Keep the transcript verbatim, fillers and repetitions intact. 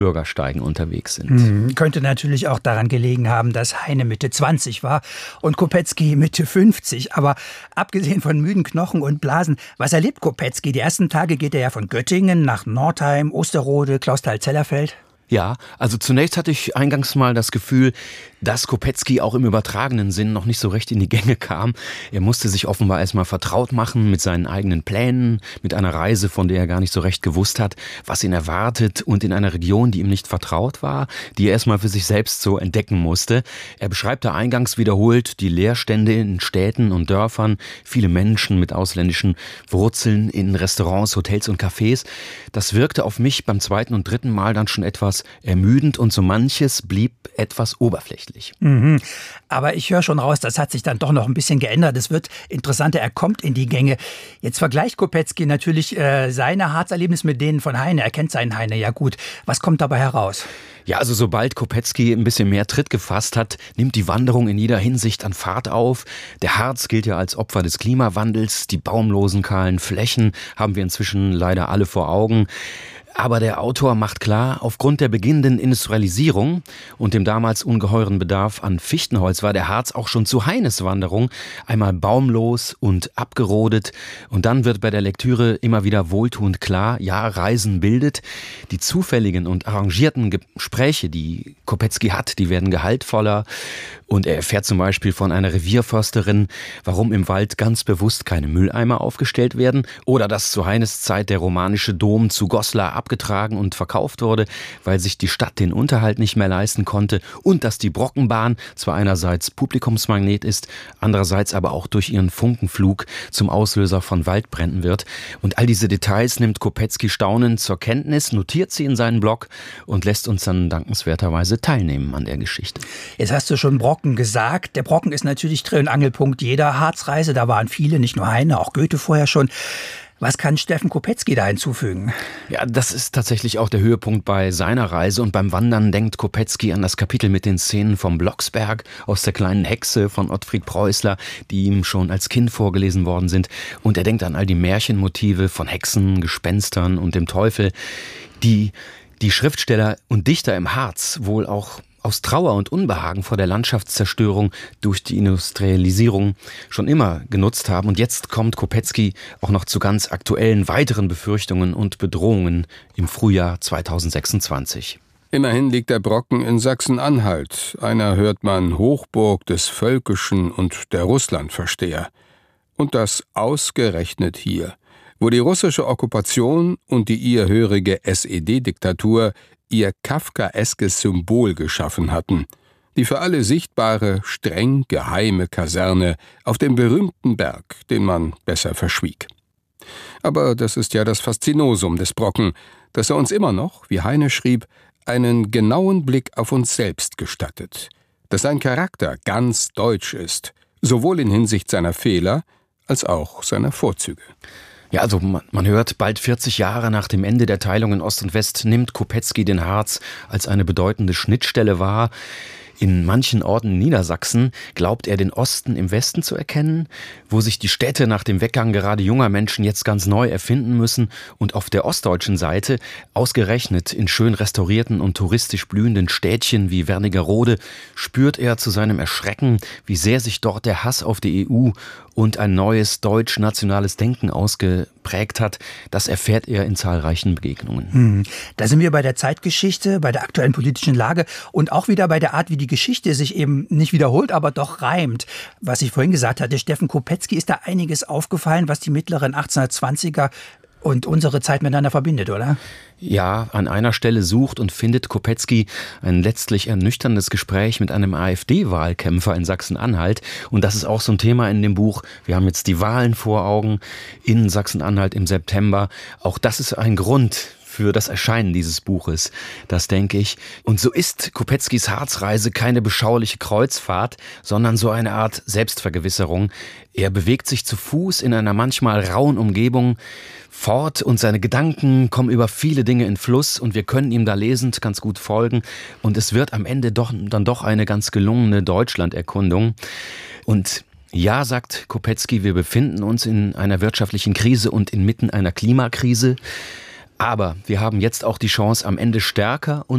Bürgersteigen unterwegs sind. Hm, könnte natürlich auch daran gelegen haben, dass Heine Mitte zwanzig war und Kopetzky Mitte fünfzig. Aber abgesehen von müden Knochen und Blasen, was erlebt Kopetzky? Die ersten Tage geht er ja von Göttingen nach Nordheim, Osterode, Clausthal-Zellerfeld. Ja, also zunächst hatte ich eingangs mal das Gefühl, dass Kopetzky auch im übertragenen Sinn noch nicht so recht in die Gänge kam. Er musste sich offenbar erstmal vertraut machen mit seinen eigenen Plänen, mit einer Reise, von der er gar nicht so recht gewusst hat, was ihn erwartet, und in einer Region, die ihm nicht vertraut war, die er erstmal für sich selbst so entdecken musste. Er beschreibt da eingangs wiederholt die Leerstände in Städten und Dörfern, viele Menschen mit ausländischen Wurzeln in Restaurants, Hotels und Cafés. Das wirkte auf mich beim zweiten und dritten Mal dann schon etwas ermüdend und so manches blieb etwas oberflächlich. Mhm. Aber ich höre schon raus, das hat sich dann doch noch ein bisschen geändert. Es wird interessanter, er kommt in die Gänge. Jetzt vergleicht Kopetzky natürlich äh, seine Harzerlebnisse mit denen von Heine. Er kennt seinen Heine ja gut. Was kommt dabei heraus? Ja, also sobald Kopetzky ein bisschen mehr Tritt gefasst hat, nimmt die Wanderung in jeder Hinsicht an Fahrt auf. Der Harz gilt ja als Opfer des Klimawandels. Die baumlosen, kahlen Flächen haben wir inzwischen leider alle vor Augen. Aber der Autor macht klar, aufgrund der beginnenden Industrialisierung und dem damals ungeheuren Bedarf an Fichtenholz war der Harz auch schon zu Heines Wanderung einmal baumlos und abgerodet. Und dann wird bei der Lektüre immer wieder wohltuend klar, ja, Reisen bildet. Die zufälligen und arrangierten Gespräche, die Kopetzky hat, die werden gehaltvoller. Und er erfährt zum Beispiel von einer Revierförsterin, warum im Wald ganz bewusst keine Mülleimer aufgestellt werden, oder dass zu Heines Zeit der romanische Dom zu Goslar abgetragen und verkauft wurde, weil sich die Stadt den Unterhalt nicht mehr leisten konnte, und dass die Brockenbahn zwar einerseits Publikumsmagnet ist, andererseits aber auch durch ihren Funkenflug zum Auslöser von Waldbränden wird. Und all diese Details nimmt Kopetzky staunend zur Kenntnis, notiert sie in seinen Blog und lässt uns dann dankenswerterweise teilnehmen an der Geschichte. Jetzt hast du schon Brocken gesagt. Der Brocken ist natürlich Dreh- und Angelpunkt jeder Harzreise. Da waren viele, nicht nur Heine, auch Goethe vorher schon. Was kann Steffen Kopetzky da hinzufügen? Ja, das ist tatsächlich auch der Höhepunkt bei seiner Reise. Und beim Wandern denkt Kopetzky an das Kapitel mit den Szenen vom Blocksberg aus der kleinen Hexe von Ottfried Preußler, die ihm schon als Kind vorgelesen worden sind. Und er denkt an all die Märchenmotive von Hexen, Gespenstern und dem Teufel, die die Schriftsteller und Dichter im Harz wohl auch aus Trauer und Unbehagen vor der Landschaftszerstörung durch die Industrialisierung schon immer genutzt haben. Und jetzt kommt Kopetzky auch noch zu ganz aktuellen weiteren Befürchtungen und Bedrohungen im Frühjahr zweitausendsechsundzwanzig. Immerhin liegt der Brocken in Sachsen-Anhalt, einer hört man Hochburg des Völkischen und der Russlandversteher. Und das ausgerechnet hier, wo die russische Okkupation und die ihr hörige S E D-Diktatur ihr kafkaeskes Symbol geschaffen hatten, die für alle sichtbare, streng geheime Kaserne auf dem berühmten Berg, den man besser verschwieg. Aber das ist ja das Faszinosum des Brocken, dass er uns immer noch, wie Heine schrieb, einen genauen Blick auf uns selbst gestattet, dass sein Charakter ganz deutsch ist, sowohl in Hinsicht seiner Fehler als auch seiner Vorzüge. Ja, also man, man hört, bald vierzig Jahre nach dem Ende der Teilung in Ost und West nimmt Kopetzky den Harz als eine bedeutende Schnittstelle wahr. In manchen Orten Niedersachsen glaubt er, den Osten im Westen zu erkennen, wo sich die Städte nach dem Weggang gerade junger Menschen jetzt ganz neu erfinden müssen. Und auf der ostdeutschen Seite, ausgerechnet in schön restaurierten und touristisch blühenden Städtchen wie Wernigerode, spürt er zu seinem Erschrecken, wie sehr sich dort der Hass auf die E U und ein neues deutsch-nationales Denken ausgeprägt hat. Das erfährt er in zahlreichen Begegnungen. Hm. Da sind wir bei der Zeitgeschichte, bei der aktuellen politischen Lage und auch wieder bei der Art, wie die Geschichte sich eben nicht wiederholt, aber doch reimt. Was ich vorhin gesagt hatte, Steffen Kopetzky, ist da einiges aufgefallen, was die mittleren achtzehnhundertzwanziger und unsere Zeit miteinander verbindet, oder? Ja, an einer Stelle sucht und findet Kopetzky ein letztlich ernüchterndes Gespräch mit einem AfD-Wahlkämpfer in Sachsen-Anhalt. Und das ist auch so ein Thema in dem Buch. Wir haben jetzt die Wahlen vor Augen in Sachsen-Anhalt im September. Auch das ist ein Grund für das Erscheinen dieses Buches, das denke ich. Und so ist Kopetzkys Harzreise keine beschauliche Kreuzfahrt, sondern so eine Art Selbstvergewisserung. Er bewegt sich zu Fuß in einer manchmal rauen Umgebung fort und seine Gedanken kommen über viele Dinge in Fluss und wir können ihm da lesend ganz gut folgen. Und es wird am Ende doch, dann doch eine ganz gelungene Deutschlanderkundung. Und ja, sagt Kopetzky, wir befinden uns in einer wirtschaftlichen Krise und inmitten einer Klimakrise. Aber wir haben jetzt auch die Chance, am Ende stärker und